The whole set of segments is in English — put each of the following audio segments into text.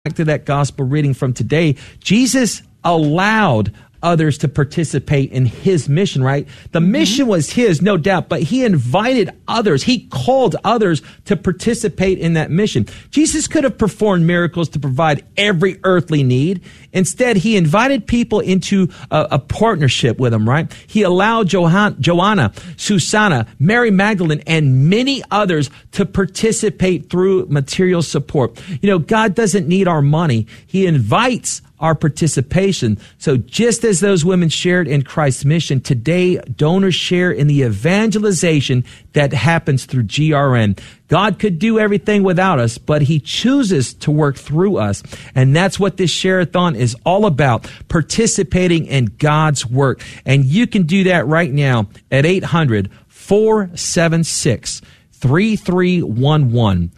Back to that gospel reading from today, Jesus allowed others to participate in his mission, right? The mission was his, no doubt, but he invited others. He called others to participate in that mission. Jesus could have performed miracles to provide every earthly need. Instead, he invited people into a partnership with him, right? He allowed Joanna, Susanna, Mary Magdalene, and many others to participate through material support. You know, God doesn't need our money. He invites our participation. So just as those women shared in Christ's mission, today donors share in the evangelization that happens through GRN. God could do everything without us, but he chooses to work through us. And that's what this Share-a-thon is all about, participating in God's work. And you can do that right now at 800-476-3311.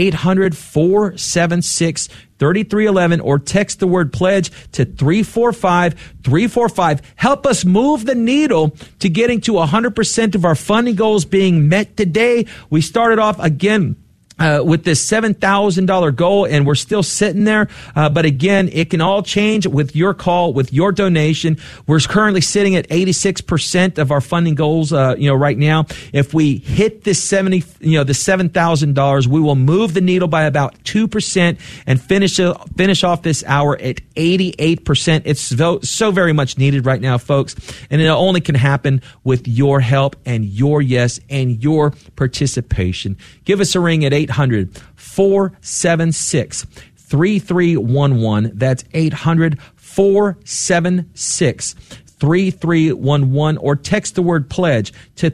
800-476-3311 or text the word pledge to 345-345. Help us move the needle to getting to 100% of our funding goals being met today. We started off again with this $7,000 goal, and we're still sitting there. But again, it can all change with your call, with your donation. We're currently sitting at 86% of our funding goals, right now. If we hit this the $7,000, we will move the needle by about 2% and finish off this hour at 88%. It's so very much needed right now, folks. And it only can happen with your help and your yes and your participation. Give us a ring at 800-476-3311. That's 800-476-3311. Or text the word pledge to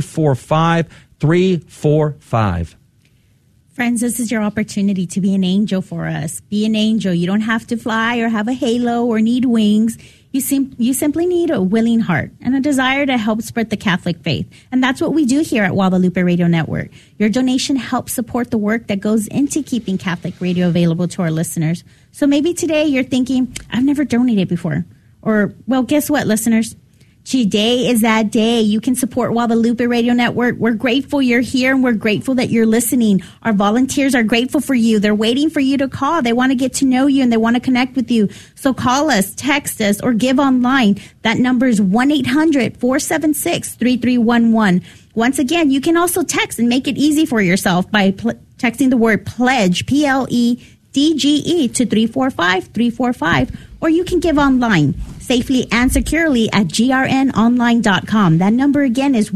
345-345. Friends, this is your opportunity to be an angel for us. Be an angel. You don't have to fly or have a halo or need wings. You simply need a willing heart and a desire to help spread the Catholic faith. And that's what we do here at Guadalupe Radio Network. Your donation helps support the work that goes into keeping Catholic radio available to our listeners. So maybe today you're thinking, I've never donated before. Or, well, guess what, listeners? Today is that day. You can support Guadalupe Radio Network. We're grateful you're here, and we're grateful that you're listening. Our volunteers are grateful for you. They're waiting for you to call. They want to get to know you, and they want to connect with you. So call us, text us, or give online. That number is 1-800-476-3311. Once again, you can also text and make it easy for yourself by texting the word PLEDGE, PLEDGE, to 345-345, or you can give online safely and securely at grnonline.com. That number again is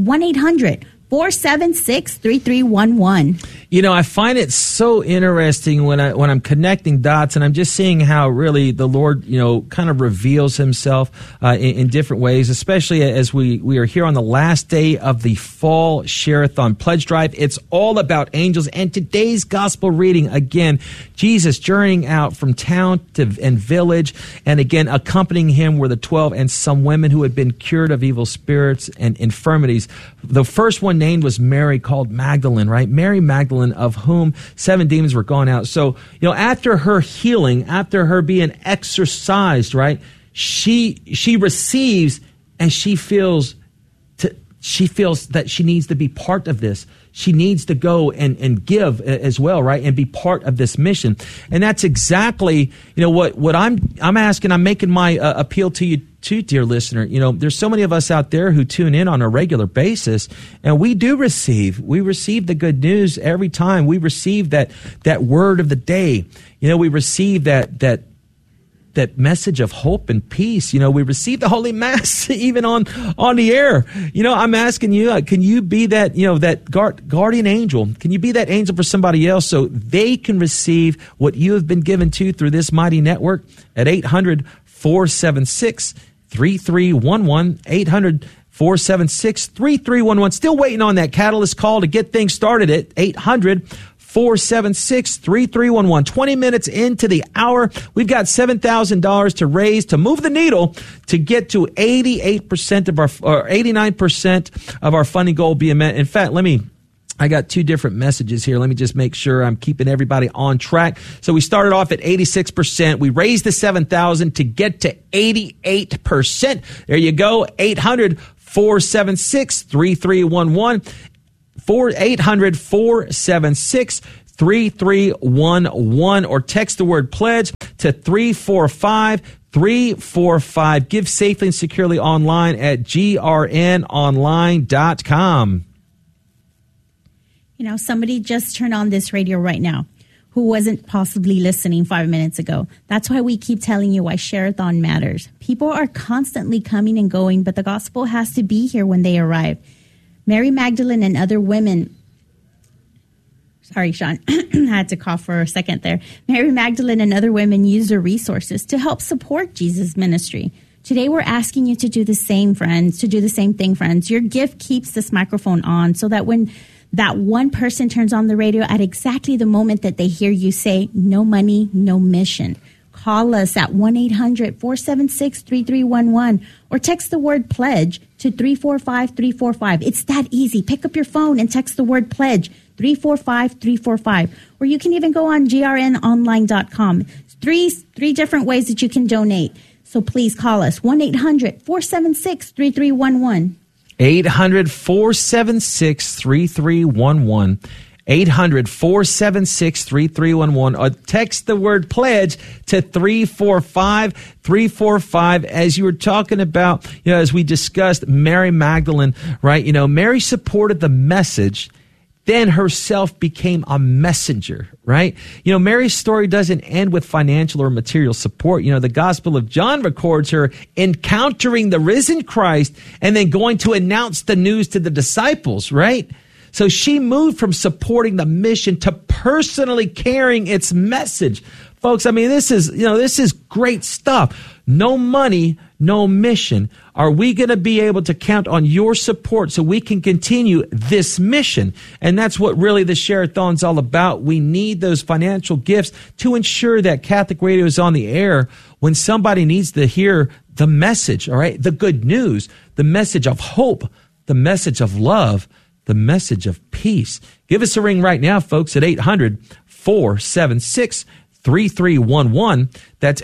1-800-476-3311. You know, I find it so interesting when I'm connecting dots, and I'm just seeing how really the Lord, kind of reveals himself in different ways, especially as we are here on the last day of the fall Share-a-thon pledge drive. It's all about angels, and today's gospel reading, again, Jesus journeying out from town and village, and again, accompanying him were the 12 and some women who had been cured of evil spirits and infirmities. The first one named was Mary, called Magdalene, right? Mary Magdalene, of whom 7 demons were gone out. So, after her healing, after her being exorcised, right, she receives, and she feels that she needs to be part of this. She needs to go and give as well, right, and be part of this mission. And that's exactly, what I'm asking. I'm making my appeal to you too, dear listener. There's so many of us out there who tune in on a regular basis, and we receive the good news every time. We receive that word of the day. We receive that message of hope and peace. We receive the Holy Mass even on the air. I'm asking you, can you be that, that guardian angel? Can you be that angel for somebody else so they can receive what you have been given to through this mighty network at 800-476-3311, 800-476-3311. Still waiting on that catalyst call to get things started at 800-476-3311. 20 minutes into the hour, we've got $7,000 to raise to move the needle to get to 88% of or 89% of our funding goal being met. In fact, I got 2 different messages here. Let me just make sure I'm keeping everybody on track. So we started off at 86%. We raised the 7,000 to get to 88%. There you go. 800-476-3311. 800-476-3311. 3311 or text the word pledge to 345-345. Give safely and securely online at grnonline.com. You know, somebody just turned on this radio right now who wasn't possibly listening 5 minutes ago. That's why we keep telling you why Share-a-thon matters. People are constantly coming and going, but the gospel has to be here when they arrive. Mary Magdalene and other women... Sorry, Sean. I had to cough for a second there. Mary Magdalene and other women use their resources to help support Jesus' ministry. Today, we're asking you to do the same, friends, to do the same thing, friends. Your gift keeps this microphone on so that when that one person turns on the radio at exactly the moment that they hear you say, no money, no mission. Call us at 1-800-476-3311 or text the word pledge to 345-345. It's that easy. Pick up your phone and text the word pledge, 345-345. Or you can even go on grnonline.com. Three different ways that you can donate. So please call us, 1-800-476-3311. 800-476-3311. 800-476-3311. Or text the word pledge to 345-345. As you were talking about, as we discussed Mary Magdalene, right? Mary supported the message, then herself became a messenger, right? Mary's story doesn't end with financial or material support. The Gospel of John records her encountering the risen Christ and then going to announce the news to the disciples, right? So she moved from supporting the mission to personally carrying its message. Folks, this is great stuff. No money, no mission. Are we going to be able to count on your support so we can continue this mission? And that's what really the Share-a-thon's all about. We need those financial gifts to ensure that Catholic Radio is on the air when somebody needs to hear the message, all right? The good news, the message of hope, the message of love, the message of peace. Give us a ring right now, folks, at 800-476-3311. That's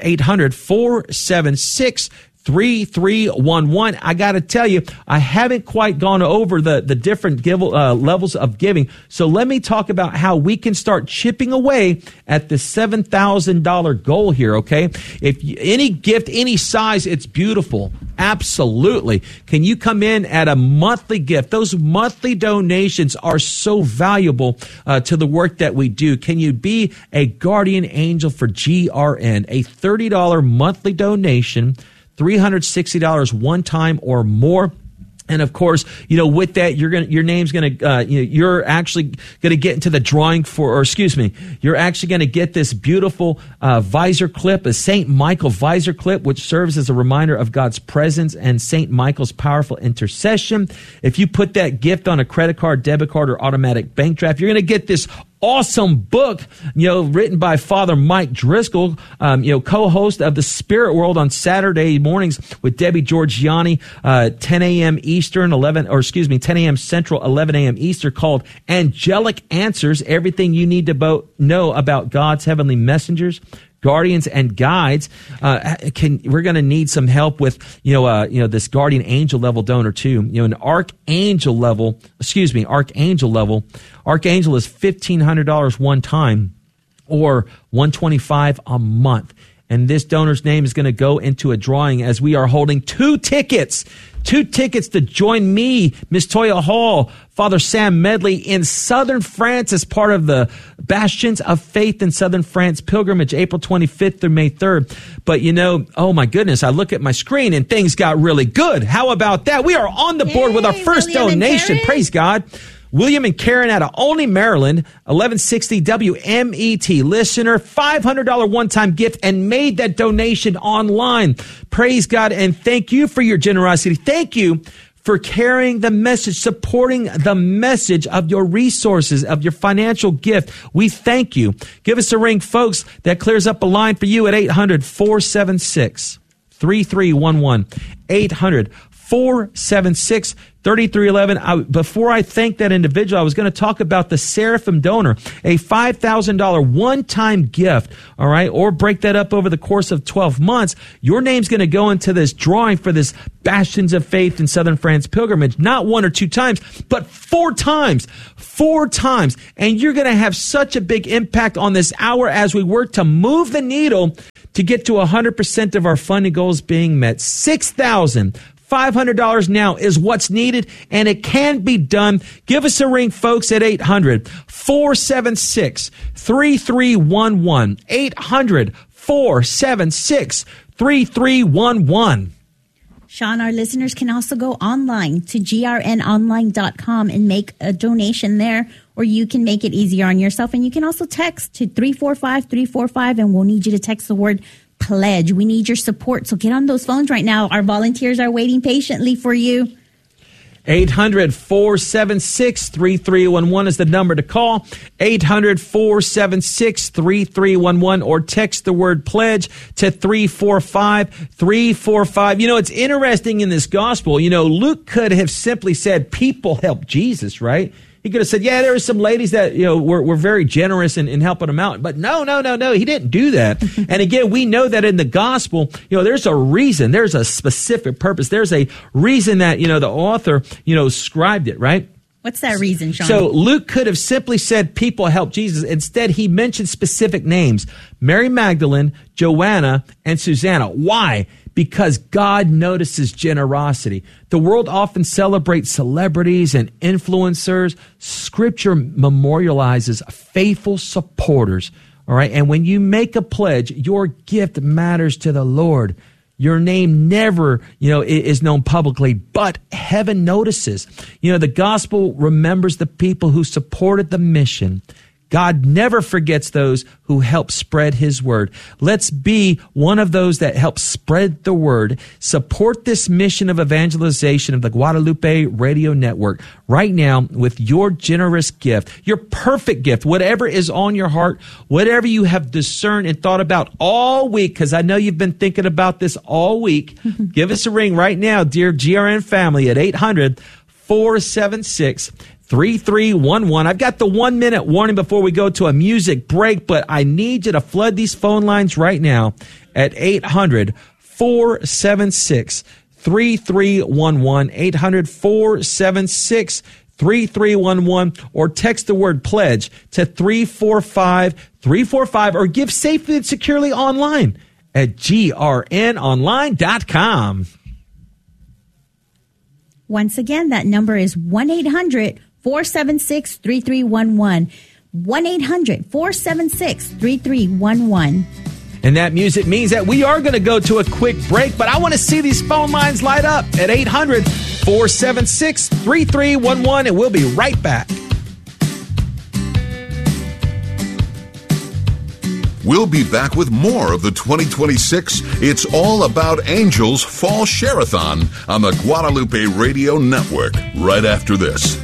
800-476-3311. I got to tell you, I haven't quite gone over the different levels of giving. So let me talk about how we can start chipping away at the $7,000 goal here, okay? If any gift, any size, it's beautiful. Absolutely. Can you come in at a monthly gift? Those monthly donations are so valuable to the work that we do. Can you be a guardian angel for GRN? A $30 monthly donation, $360 one time or more. And of course, with that, your name's gonna, you're actually gonna get into the drawing you're actually gonna get this beautiful visor clip, a St. Michael visor clip, which serves as a reminder of God's presence and St. Michael's powerful intercession. If you put that gift on a credit card, debit card, or automatic bank draft, you're gonna get this awesome book, written by Father Mike Driscoll, co-host of the Spirit World on Saturday mornings with Debbie Georgianni, 10 a.m. Eastern, 10 a.m. Central, 11 a.m. Eastern, called Angelic Answers, everything you need to know about God's heavenly messengers, guardians, and guides. We're going to need some help with, this guardian angel level donor too. An archangel level. Archangel is $1,500 one time or $125 a month. And this donor's name is going to go into a drawing as we are holding two tickets to join me, Miss Toya Hall, Father Sam Medley in southern France as part of the Bastions of Faith in Southern France pilgrimage, April 25th through May 3rd. But oh my goodness, I look at my screen and things got really good. How about that? We are on the board with our first donation. Praise God. William and Karen out of Olney, Maryland, 1160 WMET listener, $500 one-time gift, and made that donation online. Praise God, and thank you for your generosity. Thank you for carrying the message, supporting the message of your resources, of your financial gift. We thank you. Give us a ring, folks. That clears up a line for you at 800-476-3311. 800-476-3311. 800-476-3311. Before I thank that individual, I was going to talk about the Seraphim Donor, a $5,000 one-time gift, all right, or break that up over the course of 12 months. Your name's going to go into this drawing for this Bastions of Faith in Southern France pilgrimage, not 1 or 2 times, but 4 times. 4 times. And you're going to have such a big impact on this hour as we work to move the needle to get to 100% of our funding goals being met. $6,500 now is what's needed, and it can be done. Give us a ring, folks, at 800-476-3311. 800-476-3311. Sean, our listeners can also go online to grnonline.com and make a donation there, or you can make it easier on yourself. And you can also text to 345-345, and we'll need you to text the word pledge. We need your support. So get on those phones right now. Our volunteers are waiting patiently for you. 800-476-3311 is the number to call. 800-476-3311, or text the word pledge to 345-345. You know, it's interesting in this gospel. You know, Luke could have simply said, people help Jesus, right? He could have said, yeah, there were some ladies that, you know, were very generous in helping him out. But no. He didn't do that. And again, we know that in the gospel, you know, there's a reason. There's a specific purpose. There's a reason that, you know, the author, you know, scribed it, right? What's that reason, Sean? So Luke could have simply said people help Jesus. Instead, he mentioned specific names: Mary Magdalene, Joanna, and Susanna. Why? Because God notices generosity. The world often celebrates celebrities and influencers. Scripture memorializes faithful supporters. All right. And when you make a pledge, your gift matters to the Lord. Your name never, you know, is known publicly, but heaven notices. You know, the gospel remembers the people who supported the mission. God never forgets those who help spread his word. Let's be one of those that help spread the word. Support this mission of evangelization of the Guadalupe Radio Network right now with your generous gift, your perfect gift, whatever is on your heart, whatever you have discerned and thought about all week, because I know you've been thinking about this all week. Give us a ring right now, dear GRN family, at 800-476-3311. I've got the 1-minute warning before we go to a music break, but I need you to flood these phone lines right now at 800-476-3311, 800-476-3311, or text the word pledge to 345-345, or give safely and securely online at grnonline.com. Once again, that number is 1-800-476-3311. 1-800-476-3311. And that music means that we are going to go to a quick break, but I want to see these phone lines light up at 800-476-3311, and we'll be right back. We'll be back with more of the 2026 It's All About Angels Fall Share-a-thon on the Guadalupe Radio Network right after this.